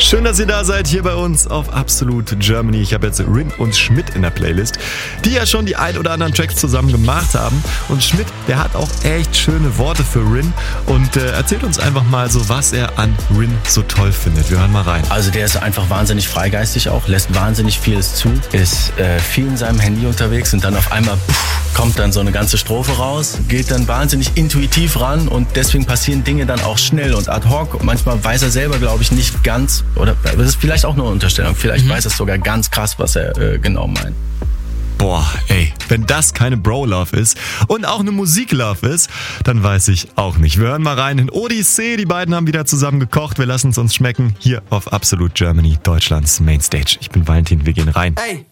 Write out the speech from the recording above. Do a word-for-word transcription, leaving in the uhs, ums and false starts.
Schön, dass ihr da seid hier bei uns auf Absolute Germany. Ich habe jetzt Rin und Schmidt in der Playlist, die ja schon die ein oder anderen Tracks zusammen gemacht haben. Und Schmidt, der hat auch echt schöne Worte für Rin und äh, erzählt uns einfach mal so, was er an Rin so toll findet. Wir hören mal rein. Also der ist einfach wahnsinnig freigeistig auch, lässt wahnsinnig vieles zu, ist äh, viel in seinem Handy unterwegs und dann auf einmal pff, kommt dann so eine ganze Strophe raus, geht dann wahnsinnig intuitiv ran und deswegen passieren Dinge dann auch schnell und ad hoc. Und manchmal weiß er selber, glaube ich, nicht ganz, oder das ist vielleicht auch nur eine Unterstellung, vielleicht mhm. weiß er sogar ganz krass, was er äh, genau meint. Boah, ey, wenn das keine Bro-Love ist und auch eine Musik-Love ist, dann weiß ich auch nicht. Wir hören mal rein in Odyssee. Die beiden haben wieder zusammen gekocht. Wir lassen es uns schmecken hier auf Absolute Germany, Deutschlands Mainstage. Ich bin Valentin, wir gehen rein. Hey.